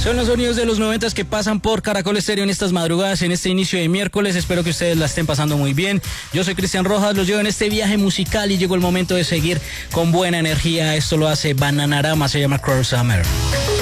Son los sonidos de los 90 que pasan por Caracol Estéreo en estas madrugadas, en este inicio de miércoles. Espero que ustedes la estén pasando muy bien. Yo soy Cristian Rojas, los llevo en este viaje musical y llegó el momento de seguir con buena energía. Esto lo hace Bananarama, se llama Cruel Summer.